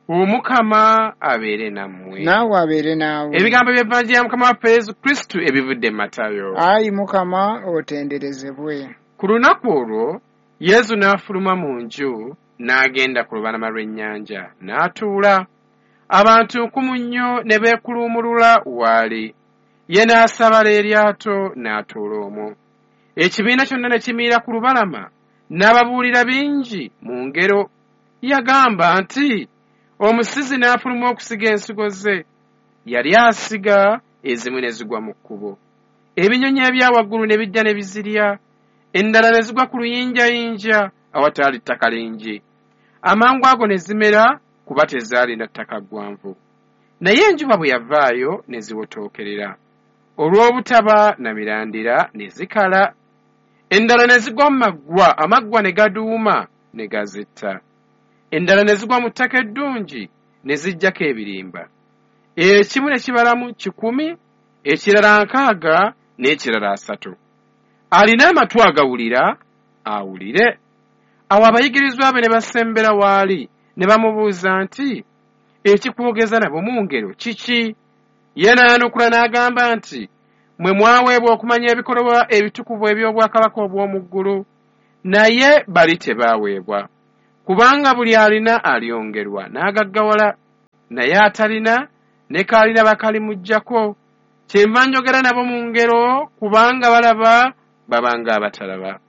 Omukama abeere nammwe. Naawe abeere naawe. Ebigambo by'Evangeliya Mukama waffe Yesu Kristo ebivudde Matayo. Ayi Mukama otenderezebwe. Ku lunaku olwo Yesu n'afuluma mu nju n'agenda ku lubalama lw'ennyanja n'atuula. Abantu nkumu nnyo ne beekuluumulula waali. Ye n'asabala eryato n'atuula omwo. Ekibiina kyonna ne kimiira ku lubalama n'ababuulira bingi mu ngero. Yagamba nti omusizi n'afuluma okusiga ensigo ze. Yali asiga, ezimu ne zigwa mu kkubo. Ebinyonyi ebya waggulu ne bijja ne bizirya. Endala ne zigwa ku luyinjayinja awataali ttaka lingi. Amangu ago ne zimera kuba tezaalina ttaka ggwanvu. Naye enjuba bwe yavaayo ne ziwotookerera. Olw'obutaba na mirandira ne zikala. Endala ne zigwa mu maggwa, amaggwa ne gaduuma ne gazitta. Endala ne zigwa mu ttaka eddungi ne zijjako ebirimba. Ekimu ne kibalamu 100, ekirala 60 n'ekirala 3. Alina amatu agawulira awulire. Awo abayigirizwa be ne basembera waali ne bamubuuza nti ekikwogeza nabo mu ngero kiki? Ye n'anukula n'agamba nti mwe mwaweebwa okumanya ebikolwa ebitukuvu eby'obwakabaka obw'omu ggulu, naye bali tebaaweebwa. Kubanga buli alina alyongerwa n'agaggawala, naye atalina ne kaalina bakalimuggyako. Kyenva njogera nabo mu ngero kubanga balaba babanga abatalaba,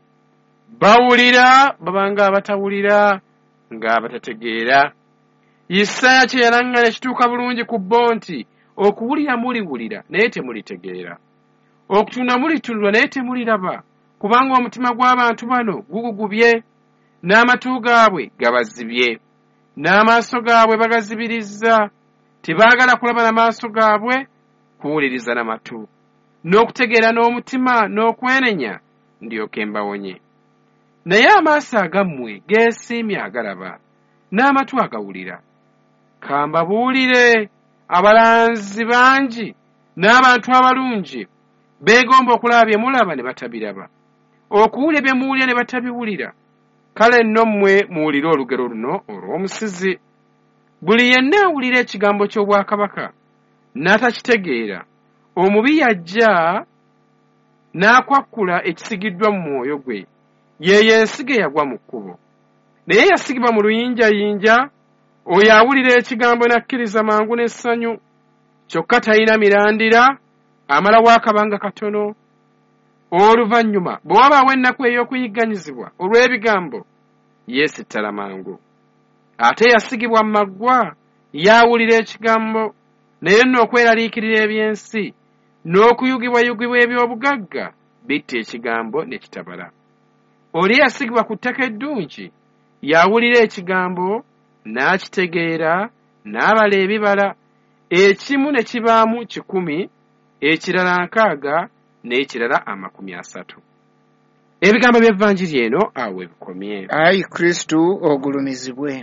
bawulira babanga abatawulira ng'abatategeera. Isaaya kye yalaŋŋana ekituuka bulungi ku bo nti okuwulira muliwulira naye temulitegeera, okutunula mulitunula naye temuliraba, kubanga omutima gw'abantu bano gugugubye, n'amatu gaabwe gabazibye, n'amaaso gaabwe bagazibirizza. Tebaagala kulaba n'amaaso gaabwe, kuwuliriza n'amatu, n'okutegeera n'omutima n'okwenenya ndyoke mbawonye. Naye amaaso agammwe geesiimye agalaba, n'amatu agawulira. Kambabuulire, abalanzi bangi n'abantu abalungi beegomba okulaba bye mulaba ne batabiraba, okuwulira bye muwulira ne batabiwulira. Kale nno mmwe muwulire olugero luno olw'omusizi. Buli yenna awulira ekigambo ky'obwakabaka n'atakitegeera, omubi yajja n'akwakkula ekisigiddwa mu mwoyo gwe, yeeyo ensige yagwa mu kkubo. Naye yasigibwa mu luyinjayinja, oyo awulira ekigambo n'akkiriza mangu n'essanyu, kyokka talina mirandira, amalawo akabanga katono. Oluvannyuma bwe wabaawo ennaku ey'okuyigganyizibwa olw'ebigambo, yeesittala mangu. Ate yasigibwa mu maggwa, yaawulira ekigambo, naye nno okweraliikirira eby'ensi n'okuyugibwayugibwa eby'obugagga bitta ekigambo ne kitabala. Oli yasigibwa ku ttaka eddungi, yaawulira ekigambo n'akitegeera, n'abala ebibala, ekimu ne kibaamu 10, ekirala 60 n'ekirala 30. Ebigambo by'Evangiri eno awo ebikomye. Ayi Kristo ogulumizibwe.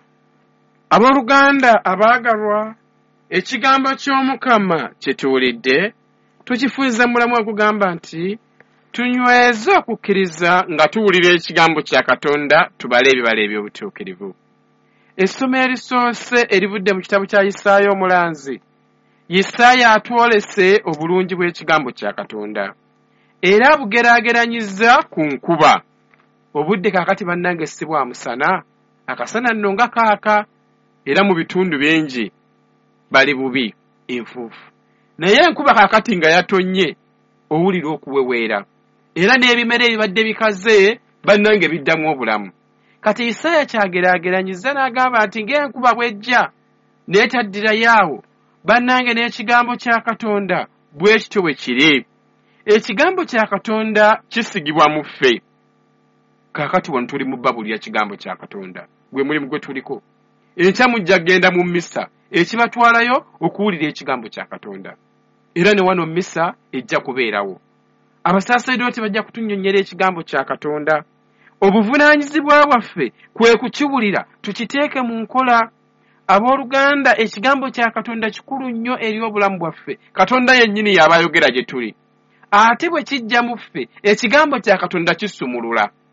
Abooluganda abaagalwa, ekigambo ky'Omukama kye tuwulidde tukifuuza mulamu ogugamba nti tunyweze okukkiriza nga tuwulira ekigambo kya Katonda, tubale ebibala eby'obutuukirivu. Essomo erisoose erivudde mu kitabo kya Isaaya omulanzi. Isaaya atwolese obulungi bw'ekigambo kya Katonda era abugeraageranyiza ku nkuba. Obudde kaakati bannange si bwa musana, akasana nno nga kaaka, era mu bitundu bingi bali bubi enfuufu. Naye enkuba kaakati nga yatonnye, owulira okuweweera, era n'ebimera ebibadde bikaze bannange biddamu obulamu. Kati Isaaya kyageraageranyiza n'agamba nti ng'enkuba bw'ejja n'etaddirayo awo, bannange n'ekigambo kya Katonda bwe kityo bwe kiri. Ekigambo kya Katonda kisigibwa mu ffe. Kaakati wano tuli mu Babuli ya kigambo kya Katonda, gwe mulimu gwe tuliko. Enkya mujja genda mu mmisa ekibatwalayo okuwulira ekigambo kya Katonda, era ne wano mmisa ejja kubeerawo. Abasaaseredooti bajja kutunnyonnyera ekigambo kya Katonda. Obuvunaanyizibwa bwaffe kwe kukiwulira tukiteeke mu nkola. Abooluganda, ekigambo kya Katonda kikulu nnyo eri obulamu bwaffe. Katonda yennyini y'abayogera gye tuli. Ate bwe kijja mu ffe, ekigambo kya Katonda kisumulula.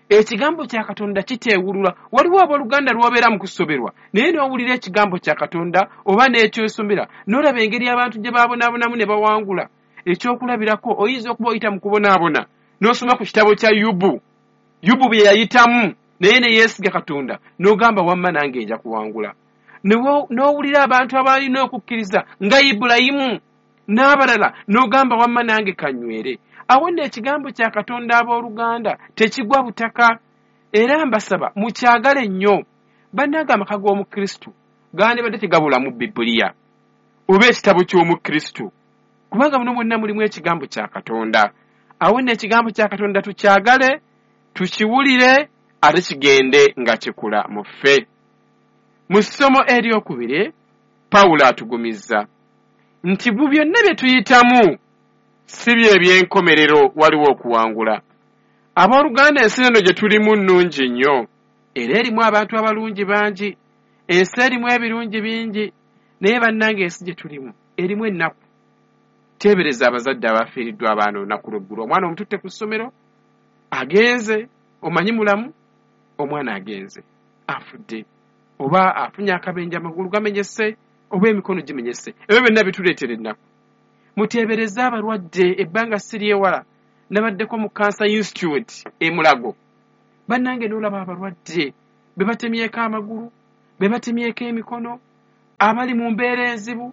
ekigambo kya Katonda kiteewulula. Waliwo abooluganda lw'obeera mu kusoberwa naye n'owulira ekigambo kya Katonda oba n'ekyosomera n'olaba engeri abantu gye baabonaabonamu ne bawangula. Ekyokulabirako oyinza okuba oyita mu kubonaabona n'osoma ku kitabo kya Yubu bye yayitamu naye ne yeesiga Katonda n'ogamba wamma nange nja kuwangula. N'owulira abantu abalina okukkiriza nga Ibulayimu n'abalala n'ogamba wamma nange kanywere. Awo nno ekigambo kya Katonda abooluganda tekigwa butaka. Era mbasaba mukyagale nnyo. Bannange amaka g'Omukristo gandibadde tegabulamu Bibuliya oba ekitabo ky'Omukristo, kubanga muno mwonna mulimu ekigambo kya Katonda. Awo nno ekigambo kya Katonda tukyagale, tukiwulire, ate kigende nga kikula mu ffe. Mu ssomo eryokubiri Pawulo atugumizza nti mu byonna bye tuyitamu si bye eby'enkomerero, waliwo okuwangula. Abooluganda, ensi eno gye tulimu nnungi nnyo era erimu abantu abalungi bangi. Ensi erimu ebirungi bingi naye bannange ensi gye tulimu erimu ennaku. Teebereza abazadde abafiiriddwa abaana olunaku lw'eggulo. Omwana omututte ku ssomero agenze, omanyi mulamu, omwana agenze afudde, oba afunye akabenje amagulu gamenyese oba emikono gimenyese. Ebyo byonna bituleetera ennaku. Muteebereze abalwadde, ebbanga siryewala nabaddeko mu Cancer Institute e Mulago. Bannange n'olaba abalwadde be batemyeko amagulu, be batemyeko emikono, abali mu mbeera enzibu.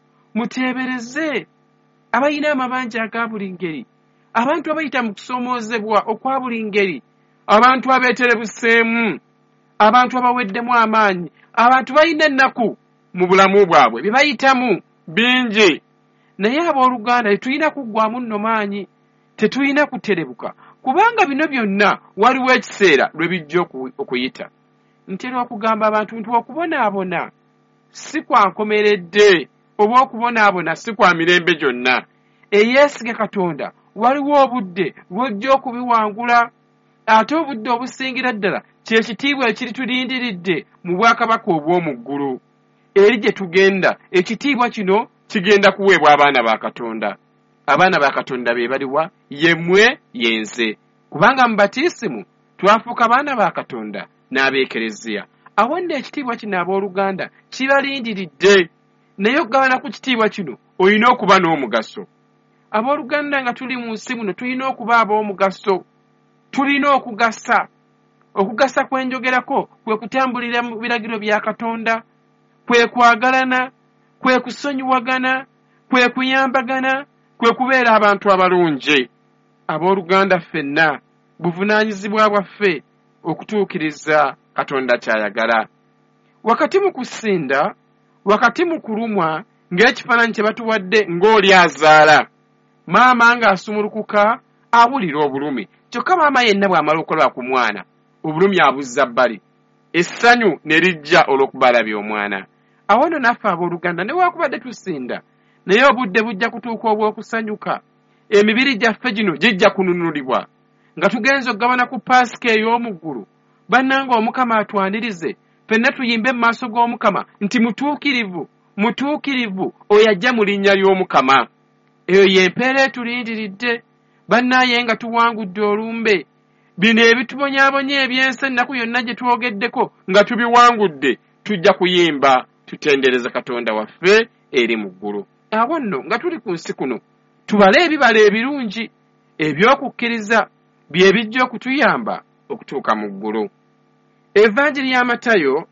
Muteebereze abalina amabanja aga buli ngeri, abantu abayita mu kusoomoozebwa okwa buli ngeri, abantu abeeterebuseemu, abantu abaweddemu amaanyi, abantu balina ennaku mu bulamu bwabwe bye bayitamu bingi. Naye abooluganda tetulina kuggwamu nno maanyi, tetulina kuterebuka, kubanga bino byonna waliwo ekiseera lwe bijja okuyita. Ntera okugamba abantu nti okubonaabona si kwa nkomeredde oba okubonaabona si kwa mirembe gyonna. Eyeesiga Katonda waliwo obudde bw'ojja okubiwangula, ate obudde obusingira ddala kye kitiibwa ekiritulindiridde mu bwakabaka obw'omu ggulu. Eri gye tugenda ekitiibwa kino kigenda kuweebwa abaana ba Katonda. Abaana ba Katonda be baliwa? Yemmwe, yenze. Kubanga mu batiisimu twafuuka baana ba Katonda n'abeekereziya. Awo nno ekitiibwa kino abooluganda kibalindiridde, naye okugabana ku kitiibwa kino olina okuba n'omugaso. Abooluganda nga tuli mu nsi muno tulina okuba ab'omugaso, tulina okugasa. Okugasa kwe njogerako kwe kutambulira mu biragiro bya Katonda, kwe kwagalana, kwe kusonyiwagana, kwe kuyambagana, kwe kubeera abantu abalungi. Abooluganda ffenna buvunaanyizibwa bwaffe okutuukiriza Katonda ky'ayagala. Wakati mu kusinda, wakati mu kulumwa ng'ekifaananyi kye batuwadde ng'oli azaala, maama ng'asumulukuka awulira obulumi. Kyokka maama yenna bw'amala okukola ku mwana, obulumi abuzza bbali, essanyu ne lijja olw'okuba alabye omwana. Awo nno naffe abooluganda newaakubadde tusinda, naye obudde bujja kutuuka obw'okusanyuka. Emibiri gyaffe gino gijja kununulibwa nga tugenze okugabana ku Paasika ey'omu ggulu. Bannange, Omukama atwanirize, ffenna tuyimbe mu maaso g'Omukama nti mutuukirivu, mutuukirivu oyo ajja mu linnya ly'Omukama. Eyo y'empeera etulindiridde bannaaye, nga tuwangudde olumbe. Bino ebitubonyaabonya eby'ensi ennaku yonna gye twogeddeko nga tubiwangudde, tujja kuyimba tutendereza Katonda waffe eri mu ggulu. Awo nno nga tuli ku nsi kuno tubale ebibala ebirungi eby'okukkiriza bye bijja okutuyamba okutuuka mu ggulu. Evanjiri ya Matayo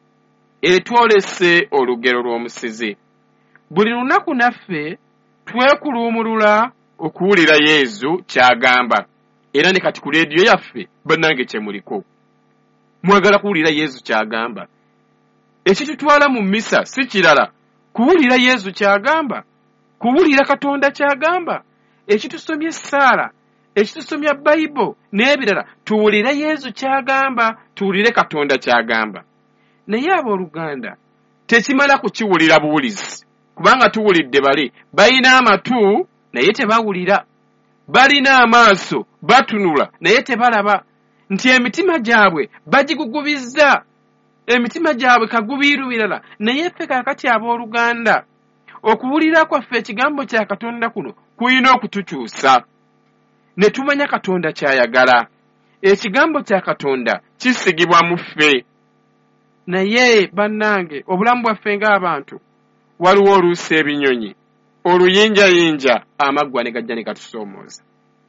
etwolese olugero lw'omusizi. Buli lunaku naffe twekuluumulula okuwulira Yesu ky'agamba, era ne kati ku leediyo yaffe bannange kye muliko. Mwagala kuwulira Yesu ky'agamba. Ekitutwala mu mmisa si kirala kuwulira Yesu ky'agamba, kuwulira Katonda ky'agamba. Ekitusomya Saala, ekitusomya Bayibuli n'ebirala, tuwulire Yesu ky'agamba, tuwulire Katonda ky'agamba. Naye abooluganda tekimala kukiwulira buwulizi, kubanga tuwulidde bali balina amatu naye tebawulira, balina amaaso batunula naye tebalaba, nti emitima gyabwe bagigugubizza, emitima gyabwe kagubiiru birala. Naye ffe kaakati abooluganda okuwulira kwaffe ekigambo kya Katonda kuno kuyina okutukyusa ne tumanya Katonda ky'ayagala. ekigambo kya Katonda kisigibwa mu ffe. Naye bannange, obulamu bwaffe ng'abantu waliwo oluusi ebinyonyi oluyinjayinja amaggwa ne gajja ne gatusoomooza.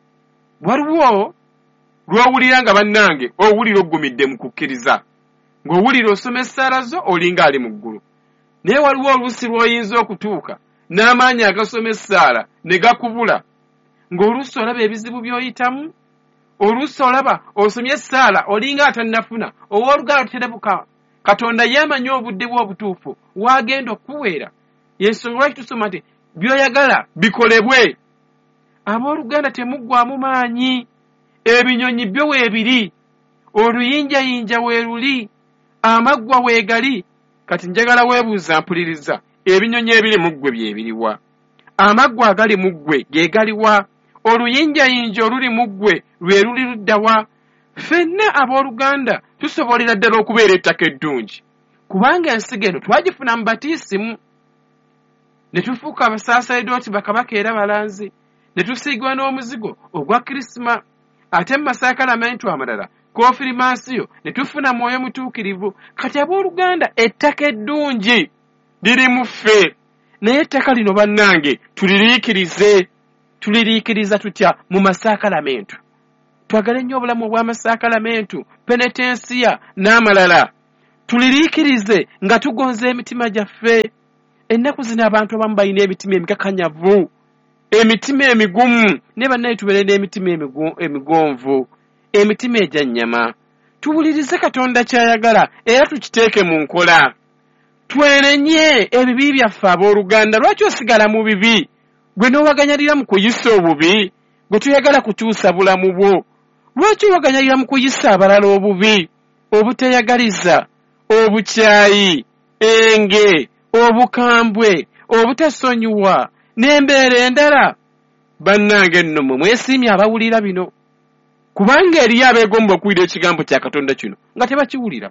Waliwo lw'owulira nga bannange owulira oggumidde mu kukkiriza, ng'owulira osoma essaala zo olinga ali mu ggulu. Naye waliwo oluusi lw'oyinza okutuuka n'amaanyi agasoma essaala ne gakubula, ng'oluusi olaba ebizibu by'oyitamu, oluusi olaba osomye essaala olinga atannafuna, owoolugalo terebuka. Katonda yeemanyi obudde bw'obutuufu w'agenda okuweera. Y'ensonga lwaki tusoma nti by'oyagala bikolebwe. Abooluganda temuggwaamu maanyi, ebinyonyi byo weebiri, oluyinjayinja weeruli, amaggwa weegali. Kati njagala weebuuza mpuliriza, ebinyonyi ebiri mu ggwe bye biriwa? Amaggwa agali mu ggwe ge galiwa? Oluyinjayinja oluli mu ggwe lwe luli luddawa? Ffenna abooluganda tusobolera ddala okubeera ettaka eddungi, kubanga ensigo eno twagifuna mu batiisimu, ne tufuuka abasaasayidooti bakabaka era balanzi, ne tusiigwa n'omuzigo ogwa kirisima, ate mu masaakalamentu amalala konfirimansiyo ne tufuna mwoyo mutuukirivu. Kati abooluganda ettaka eddungi liri mu ffe, naye ettaka lino bannange tuliriikiriza tutya mu masaakalamentu? Twagale nnyo obulamu obw'amasaakalamentu, penetensiya n'amalala, tuliriikirize nga tugonza emitima gyaffe. Ennaku zino abantu abamu balina emitima emikakanyavu, emitima emigumu, ne bannaye tubeere n'emitima emigonvu, emitima egya nnyama. Tuwulirize Katonda ky'ayagala era tukiteeke mu nkola. Twenenye ebibi byaffe abooluganda. Lwaki osigala mu bibi? Gwe n'owaganyalira mu kuyisa obubi, gwe tuyagala kukyusa bulamu bwo. Lwaki owaganyalira mu kuyisa abalala obubi, obuteyagaliza, obukyayi, enge, obukambwe, obutasonyiwa n'embeera endala? Bannange nno mmwe mwesiimye abawulira bino, kubanga eriyo abeegomba okuwulira ekigambo kya Katonda kino nga tebakiwulira.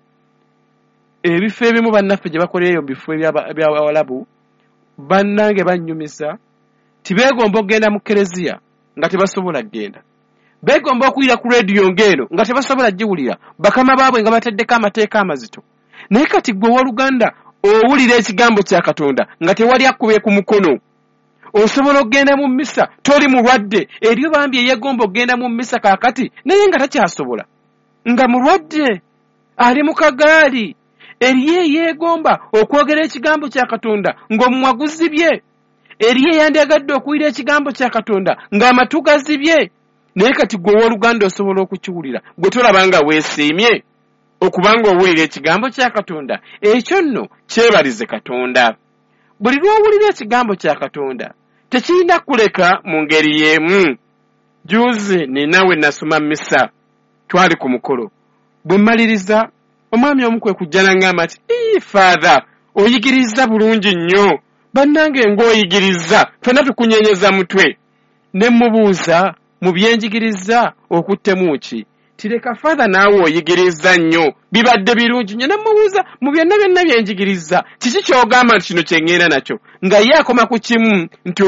Ebifo ebimu bannaffe gye bakoleeyo mu bifo eby'Abawalabu, bannange bannyumisa. Tibeegomba okugenda mu Kereziya nga tebasobola kgenda, beegomba okuwulira ku leediyo ng'eno nga tebasobola giwulira, bakama baabwe nga bataddeko amateeka amazito. Naye kati gwe owooluganda owulira ekigambo kya Katonda nga tewali akkube ku mukono, osobola okgenda mu mmisa, toli mulwadde. Eriyo bambi eyeegomba okgenda mu mmisa kaakati naye nga takyasobola, nga mulwadde ali mu kagaali. Eriyo eyeegomba okwogera ekigambo kya Katonda ng'omumwa guzibye, eriyo eyandyagadde okuwulira ekigambo kya Katonda ng'amatu gazibye. Naye kati gwe owooluganda osobola okukiwulira, gwe tolaba nga weesiimye okubanga owulira ekigambo kya Katonda. Ekyo nno kyebalize Katonda. Buli lw'owulira ekigambo kya Katonda tekirina kuleka mu ngeri y'emu. Juuzi ninawe nasoma mmisa, twali ku mukolo. Bwe mmaliriza, omwami omu kwe kujja n'aŋŋamba nti, Father, oyigiriza bulungi nnyo. Bannange ng'oyigiriza ffenna tukunyenyeza mutwe. Ne mmubuuza, mu byenjigiriza okuttemu ki? Tireka Father naawe oyigiriza nnyo, bibadde birungi nnyo. Namubuuza, mu byonna byonna byenjigiriza kiki ky'ogamba nti kino kye ŋŋenda nakyo? Nga ye akoma ku kimu nti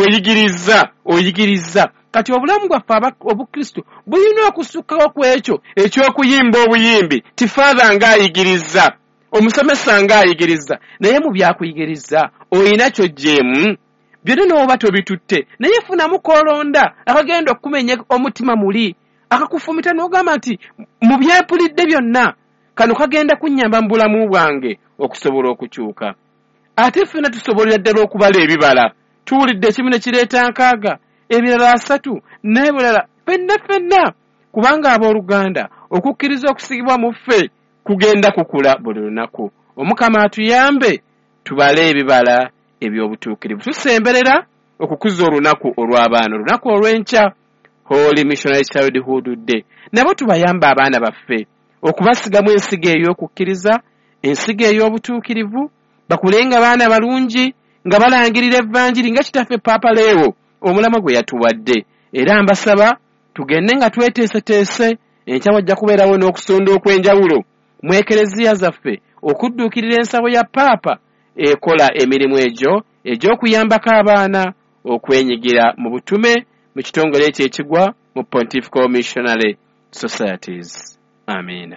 oyigiriza. Kati obulamu bwaffe obukristo bulina okusukkawo ku ekyo eky'okuyimba obuyimbi ti Father ng'ayigiriza, omusomesa ng'ayigiriza. Naye mu byakuyigiriza olina ky'oggyemu, byonna n'oba tobitutte, naye funamu koolonda akagenda okumenya omutima muli, akakufumita n'ogamba nti mu byempulidde byonna kano kagenda kunnyamba mu bulamu bwange okusobola okukyuka. Ate ffenna tusobolera ddala okubala ebibala. Tuwulidde ekimu ne kireeta nkaaga, ebirala 3 n'ebirala ffenna, kubanga abooluganda okukkiriza okusigibwa mu ffe kugenda kukula buli lunaku. Omukama atuyambe tubale ebibala eby'obutuukirivu. Tusemberera okukuza olunaku olw'abaana, olunaku olw'enkya, Holy Missionary Childhood Day. Nabo tubayamba abaana baffe okubasigamu ensigo ey'okukkiriza, ensigo ey'obutuukirivu, bakulenga baana balungi nga balangirira evvanjiri nga kitaffe Papa Leo omulama gwe yatuwadde. Era mbasaba tugende nga tweteeseteese, enkya wajja kubeerawo n'okusonda okw'enjawulo mu ekereziya zaffe okudduukirira ensabo ya Paapa ekola emirimu egyo egy'okuyambako abaana okwenyigira mu butume mu kitongole ekyo ekigwa mu Pontifical Missionary societies. Amen.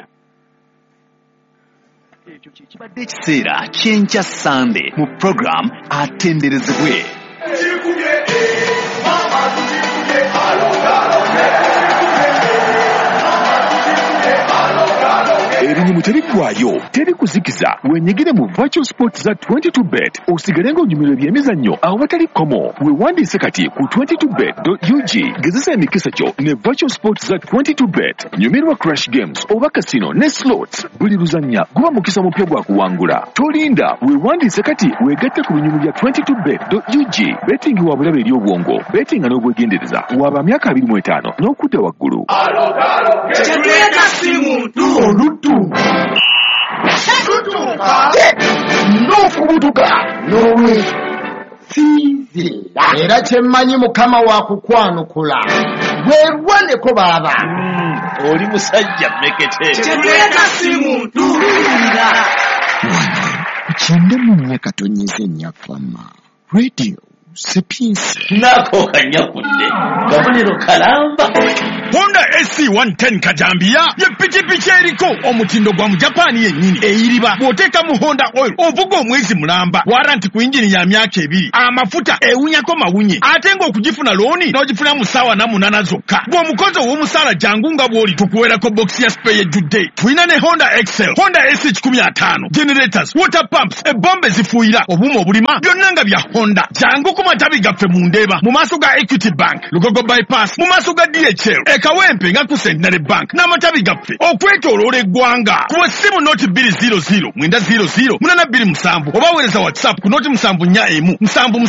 Ekyo kye kibadde ekiseera ky'enkya Sunday mu program Atenderezebwe. Erinyumu teriggwayo, terikuzikiza, wenyigire mu virtual sports za 22bet, osigale ng'onyumirwa ebyemizannyo awatali komo. Weewandiise kati ku 22bet.ug, gezesa emikisa kyo ne virtual sports za 22bet. Nyumirwa crash games oba casino ne slots, buli luzannya guba mukisa mupya gwa kuwangula. Tolinda, weewandiise kati weegatte ku binyumu bya 22bet.ug. Betting wa bulabe eri obwongo, betting n'obwegendereza, waba myaka 25 n'okudda waggulu. Tetuleka si muntu Olutu n'okubutuka Nowe sinzira era kyemmanyi Mukama wa kukwanukula weerwaneko baba. oli musajja mmekete. tetuleka si muntu Kyenda mu myaka tonyeze ennyafama radio Sapiens. Nako kanyakudde gabonero kalamba. Honda SC110 Kajambia ye pikipiki eriko omutindo gwa mu Japan yennyini eyiriba bw'oteeka mu Honda oil ovuga omwezi mulamba, waranti ku injini ya myaka 2, amafuta ewunyako mawunye, ate ng'okugifuna looni n'ogifuna mu ssaawa na 8 zokka. Bw'omukozi ow'omusaala jangu nga bw'oli tukuweerako bokisi ya spare ejjudde. Tulina ne Honda Excel, Honda S15, generators, water pumps, ebbomba ezifuuyira, obuuma obulima, byonna nga bya Honda. Jangu ku matabi gaffe mu Ndeeba, mu maaso ga Equity Bank, Lugogo Bypass, mu maaso ga DHL, Kawempe nga ku Centenary Bank n'amatabi gaffe okwetooloola eggwanga. Ku ssimu nooti 200 900 827 oba weereza WhatsApp ku nooti 741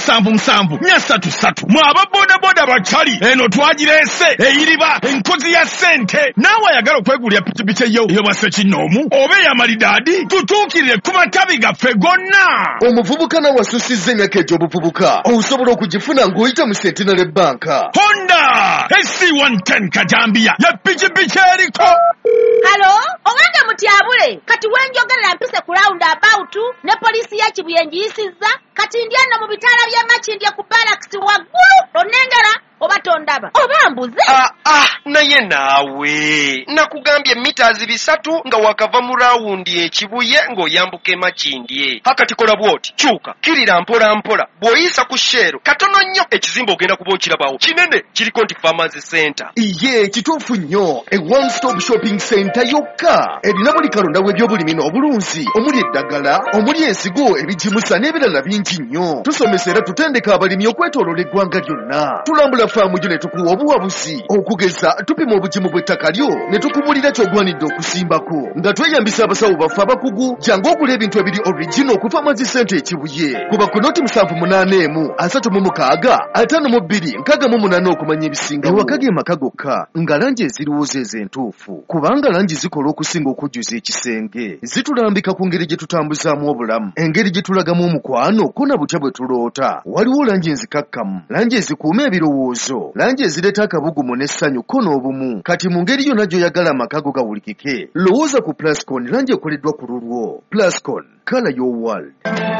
777 433. Mwe aba bodaboda bakyali eno twagireese eyiriba enkozi ya ssente. Naawe ayagala okwegulira pikipiki eyo ey'obwase kinoomu oba ey'amalidaadi, tutuukirire ku matabi gaffe gonna. Omuvubuka nawasusizza emyaka egy'obuvubuka osobola okugifuna ng'oyita mu Centenary Bank. Honda SC110 Kajambia ya pikipiki eriko. Halo, owange mutyabule. Kati wenjogerera mpise ku roundabout ne polisi ya Kibuye njiyisizza. Kati ndyano mu bitaala bya Makindye ku barracks waggulu. Onengera oba tondaba. Oba mbuze. Naye naawe nakugambye meters 3 nga wakava mu rawundi ekibuye ng'oyambuka Makindye. Hakati kola bwoti kyuka kirira mpola mpola bw'oyisa ku Shero katono nnyo ekizimba ogenda kuba okirabawo kinene kiriko nti Farmers Center. Iye kituufu nnyo, a one stop shopping center yokka erina buli kalonda w'ebyobulimi n'obulunzi omuli eddagala, omuli ensigo, ebijimusa n'ebirala bingi nnyo. Tusomesa era tutendeka abalimi okwetooloola eggwanga lyonna. Tulambula faamu gyo ne tukuwa obuwabuzi okugeza tupima obugimu bw'ettaka lyo ne tukubulira ky'ogwanidde okusimbako nga tweyambisa abasawo baffe abakugu. Jangu ogula ebintu ebiri original ku Farmers Center ekibuye. Kuba ku nooti 781 36 52 68 okumanya ebisinga. Ewaka ge maka gokka nga langi eziriwoza ez'entuufu, kubanga langi zikola okusinga okujjuza ekisenge. Zitulambika ku ngeri gye tutambuzaamu obulamu, engeri gye tulagamu omukwano ko na butya bwe tuloota. Waliwo langi enzikakkamu, langi ezikuuma ebirowoozo, langi ezireeta akabugumu n'essanyu ko n'obumu. Kati mu ngeri yonna gy'oyagala amaka go gawulikike, lowooza ku Plascon, langi ekoleddwa ku lulwo. Plascon, color your world.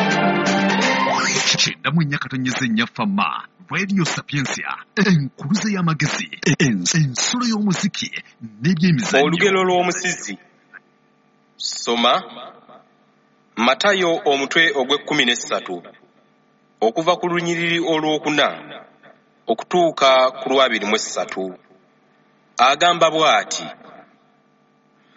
Kyenda mu nnyaka tonyeze ennyafama Radio Sapiensia, enkuluze y'amagezi, ensolo y'omuziki n'ebyemizannyo. Olugero lw'omusizi. Soma Matayo omutwe ogw'e13 okuva ku lunyiriri olw'okuna okutuuka ku lwa 23. Agamba bw'ati,